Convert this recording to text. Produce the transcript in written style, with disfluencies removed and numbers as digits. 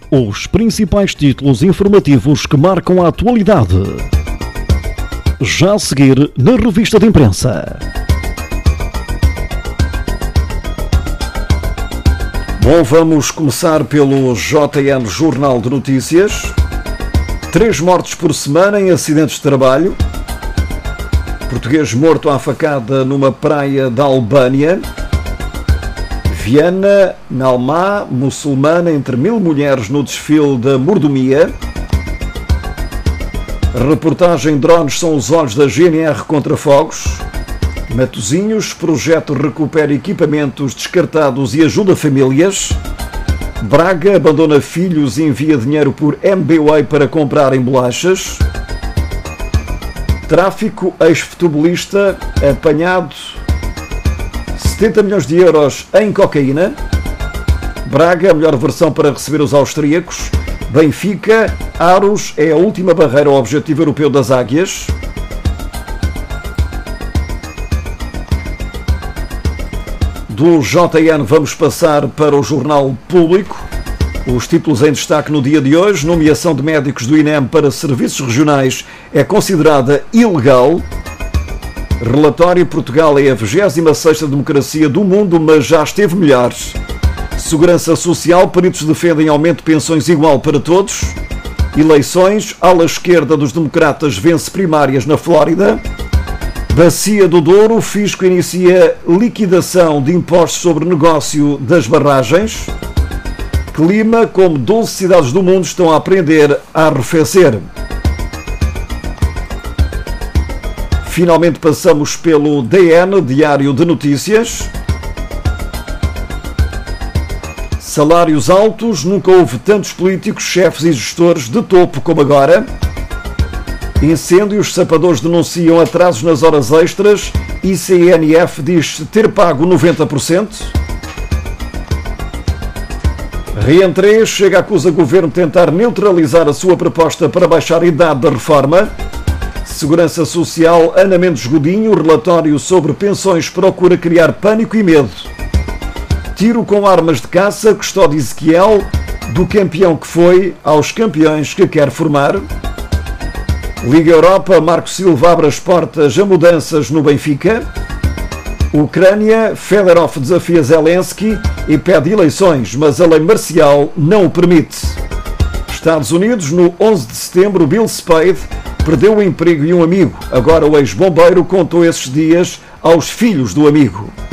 Os principais títulos informativos que marcam a atualidade. Já a seguir na revista de imprensa. Bom, vamos começar pelo JN Jornal de Notícias. 3 mortes por semana em acidentes de trabalho. Português morto à facada numa praia da Albânia. Viana, Nalmá, muçulmana entre 1000 mulheres no desfile da mordomia. Reportagem Drones são os olhos da GNR contra fogos. Matosinhos, projeto recupera equipamentos descartados e ajuda famílias. Braga abandona filhos e envia dinheiro por MBWay para comprarem bolachas. Tráfico, ex-futebolista apanhado 70 milhões de euros em cocaína. Braga, a melhor versão para receber os austríacos. Benfica, Aros é a última barreira ao objetivo europeu das águias. Do JN vamos passar para o Jornal Público. Os títulos em destaque no dia de hoje: nomeação de médicos do INEM para serviços regionais é considerada ilegal. Relatório: Portugal é a 26ª democracia do mundo, mas já esteve melhor. Segurança Social: peritos defendem aumento de pensões igual para todos. Eleições: ala esquerda dos democratas vence primárias na Flórida. Bacia do Douro: fisco inicia liquidação de impostos sobre negócio das barragens. Clima: como 12 cidades do mundo estão a aprender a arrefecer. Finalmente passamos pelo DN, Diário de Notícias. Salários altos: nunca houve tantos políticos, chefes e gestores de topo como agora. Incêndios: sapadores denunciam atrasos nas horas extras. ICNF diz ter pago 90%. Reentrée: chega, acusa governo de tentar neutralizar a sua proposta para baixar a idade da reforma. Segurança Social: Ana Mendes Godinho, relatório sobre pensões procura criar pânico e medo. Tiro com armas de caça: Custódio Ezequiel, do campeão que foi aos campeões que quer formar. Liga Europa: Marco Silva abre as portas a mudanças no Benfica. Ucrânia: Fedorov desafia Zelensky e pede eleições, mas a lei marcial não o permite. Estados Unidos: no 11 de setembro, Bill Spade perdeu o emprego e um amigo. Agora o ex-bombeiro contou esses dias aos filhos do amigo.